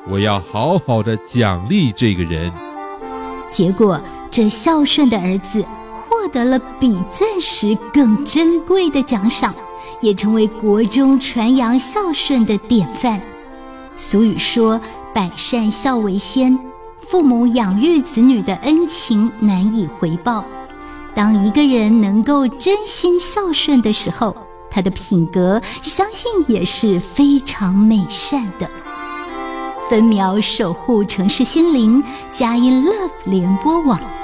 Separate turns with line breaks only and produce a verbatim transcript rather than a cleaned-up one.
我要好好的奖励这个人。
结果这孝顺的儿子获得了比钻石更珍贵的奖赏，也成为国中传扬孝顺的典范。俗语说，百善孝为先，父母养育子女的恩情难以回报。当一个人能够真心孝顺的时候，他的品格相信也是非常美善的。分秒守护城市心灵，佳音 Love 联播网。